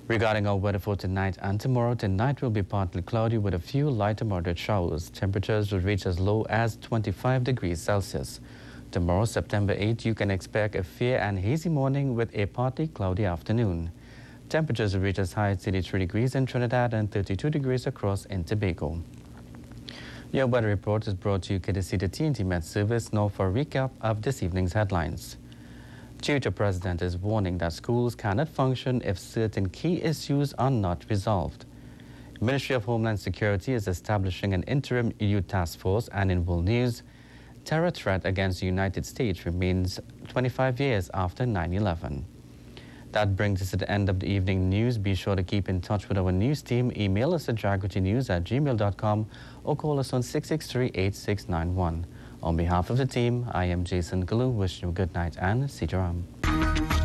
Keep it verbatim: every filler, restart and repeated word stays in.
Regarding our weather for tonight and tomorrow, tonight will be partly cloudy with a few light to moderate showers. Temperatures will reach as low as twenty-five degrees Celsius. Tomorrow, September eighth, you can expect a fair and hazy morning with a partly cloudy afternoon. Temperatures will reach as high as thirty-three degrees in Trinidad and thirty-two degrees across in Tobago. Your weather report is brought to you courtesy the T N T Met Service. Now for a recap of this evening's headlines. Tutor President is warning that schools cannot function if certain key issues are not resolved. Ministry of Homeland Security is establishing an interim E U task force, and in world news, terror threat against the United States remains twenty-five years after nine eleven. That brings us to the end of the evening news. Be sure to keep in touch with our news team. Email us at jagritinews at gmail dot com or call us on six six three, eight six nine one. On behalf of the team, I am Jason Galu, wishing you a good night and Sijaram.